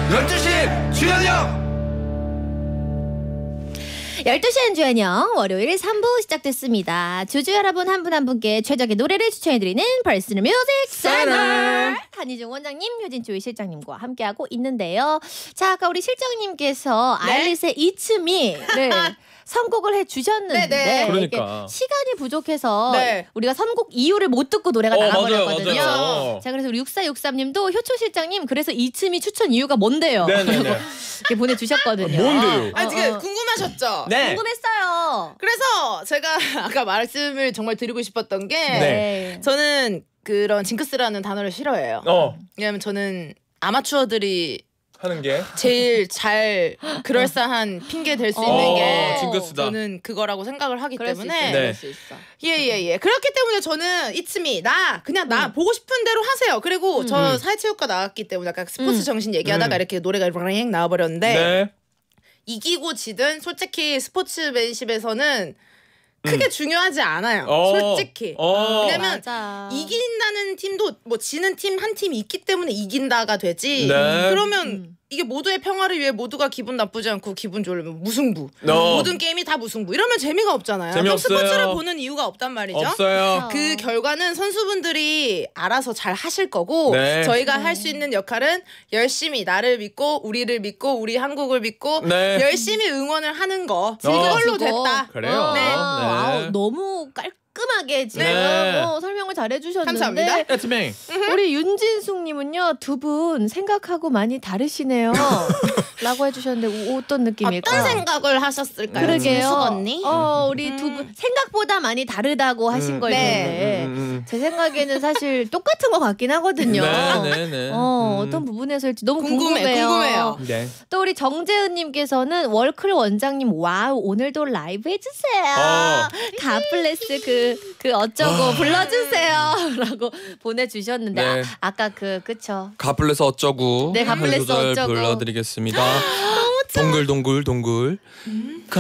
12시 주연영 12시엔 주연영 월요일 3부 시작됐습니다. 주주 여러분 한 분 한 분께 최적의 노래를 추천해드리는 퍼스널 뮤직 세너 한희중 원장님, 효진조이 실장님과 함께하고 있는데요. 자, 아까 우리 실장님께서 네? 아일릿의 It's Me를 선곡을 해주셨는데 네네. 그러니까. 이렇게 시간이 부족해서 네. 우리가 선곡 이유를 못 듣고 노래가 나가버렸거든요. 맞아요. 자, 그래서 우리 6463님도 효초 실장님 그래서 It's Me 추천 이유가 뭔데요? 네네네. 이렇게 보내주셨거든요. 뭔데요? 아니 지금 궁금하셨죠? 네. 궁금했어요. 그래서 제가 아까 말씀을 정말 드리고 싶었던 게 네. 저는 그런 징크스라는 단어를 싫어해요. 왜냐면 저는 아마추어들이 하는 게 제일 잘 그럴싸한 핑계 될 수 있는 게 징크스다. 저는 그거라고 생각을 하기 그럴 수 때문에 있어요. 네. 그럴 수 있어. 예예예 그렇기 때문에 저는 It's Me 그냥 나 보고 싶은 대로 하세요. 그리고 저 사회체육과 나왔기 때문에 아까 스포츠 정신 얘기하다가 이렇게 노래가 랑 나와버렸는데 네. 이기고 지든 솔직히 스포츠맨십에서는 크게 중요하지 않아요. 솔직히. 왜냐면 맞아. 이긴다는 팀도 뭐 지는 팀 한 팀이 있기 때문에 이긴다가 되지. 네. 그러면 이게 모두의 평화를 위해 모두가 기분 나쁘지 않고 기분 좋으려면 무승부. 어. 모든 게임이 다 무승부. 이러면 재미가 없잖아요. 재미없어요. 그럼 스포츠를 보는 이유가 없단 말이죠. 없어요. 그 결과는 선수분들이 알아서 잘 하실 거고 네. 저희가 할 수 있는 역할은 열심히 나를 믿고 우리를 믿고 우리 한국을 믿고 네. 열심히 응원을 하는 거 즐겨주고. 그걸로 됐다. 그래요. 네. 아우, 너무 깔끔하게 지금 네. 설명을 잘해주셨는데 감사합니다. 에트맹. 우리 윤진숙님은요, 두 분 생각하고 많이 다르시네요 라고 해주셨는데 어떤 느낌일까? 어떤 생각을 하셨을까요? 그러게요. 진숙 언니? 우리 두 분 생각보다 많이 다르다고 하신 걸 네. 텐데 제 생각에는 사실 똑같은 것 같긴 하거든요. 네네네. 어떤 부분에서일지 너무 궁금해요. 궁금해요. 네. 또 우리 정재은님께서는 월클 원장님 와우 오늘도 라이브 해주세요. 갓블레스 그 어쩌고 불러주세요라고 보내주셨는데 네. 아까 그쵸? 가플레스 어쩌고. 네, 가플레스 조절 어쩌고. 불러드리겠습니다. 동글 동글 동글.